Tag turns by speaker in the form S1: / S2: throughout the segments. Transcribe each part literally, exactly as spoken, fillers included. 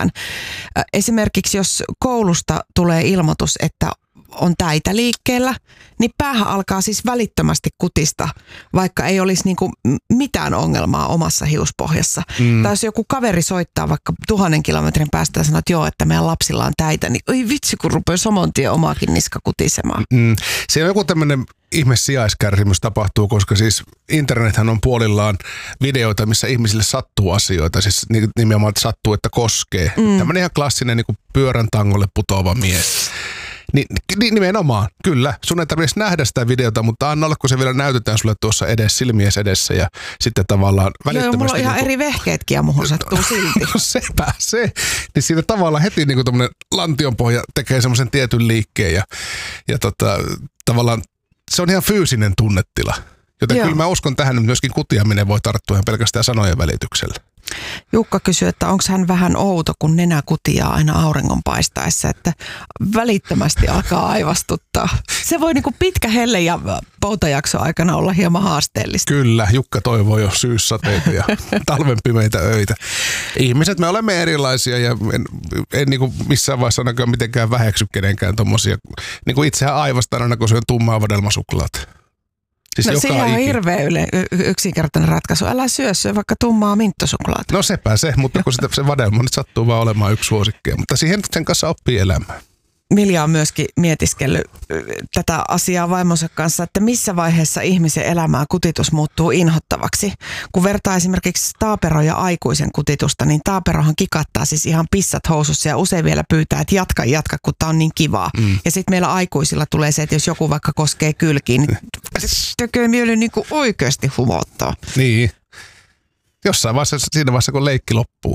S1: mitään. Esimerkiksi jos koulusta tulee ilmoitus, että on täitä liikkeellä, niin päähän alkaa siis välittömästi kutista, vaikka ei olisi niinku mitään ongelmaa omassa hiuspohjassa. Mm. Tai jos joku kaveri soittaa vaikka tuhannen kilometrin päästä ja sanoo, että joo, että meidän lapsilla on täitä, niin oi vitsi, kun rupeaa saman tien omaakin niska kutisemaan. Mm.
S2: Se on joku tämmöinen ihme sijaiskärsimys tapahtuu, koska siis internethän on puolillaan videoita, missä ihmisille sattuu asioita, siis nimenomaan että sattuu, että koskee. Mm. Tämmöinen ihan klassinen niin kuin pyörän tangolle putoava mies. Niin, nimenomaan, kyllä. Sun ei tarvitse nähdä sitä videota, mutta anna olla, kun se vielä näytetään sulle tuossa edessä, silmies edessä ja sitten tavallaan välittömästi. Joo,
S1: mulla on ihan
S2: niin
S1: eri vehkeetkin ja muhun sattuu silti.
S2: No sepä se. Niin siinä tavallaan heti niin kuin tommonen lantionpohja tekee semmoisen tietyn liikkeen ja, ja tota, tavallaan se on ihan fyysinen tunnetila. Joten Joo. kyllä mä uskon tähän, että myöskin kutiaminen voi tarttua ihan pelkästään sanojen välityksellä.
S1: Jukka kysyy, että onko hän vähän outo, kun nenä kutiaa aina auringon paistaessa, että välittömästi alkaa aivastuttaa. Se voi niinku pitkä helle ja poutajakso aikana olla hieman haasteellista.
S2: Kyllä, Jukka toivoo jo syyssateita ja talven pimeitä öitä. Ihmiset, me olemme erilaisia ja en, en niinku missään vaiheessa ainakaan mitenkään väheksy kenenkään tommosia. Niinku itsehän aivastaan aina, kun se on tummaa vadelmasuklaata. Siis
S1: no siihen on hirveän yle, yksinkertainen ratkaisu. Älä syö, syö vaikka tummaa minttosuklaata.
S2: No sepä se, mutta kun sitä, se vadelma nyt sattuu vaan olemaan yksi suosikkia. Mutta siihen sen kanssa oppii elämään.
S1: Milja on myöskin mietiskellyt tätä asiaa vaimonsa kanssa, että missä vaiheessa ihmisen elämää kutitus muuttuu inhottavaksi. Kun vertaa esimerkiksi taapero ja aikuisen kutitusta, niin taaperohan kikattaa siis ihan pissat housussa ja usein vielä pyytää, että jatka, jatka, kun tää on niin kivaa. Mm. Ja sitten meillä aikuisilla tulee se, että jos joku vaikka koskee kylkiin, niin tekee mieli niin kuin oikeasti humottaa.
S2: Niin. Jossain vaiheessa, siinä vaiheessa, kun leikki loppuu.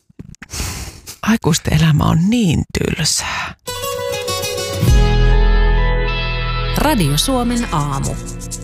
S1: Aikuisten elämä on niin tylsää.
S3: Radio Suomen aamu.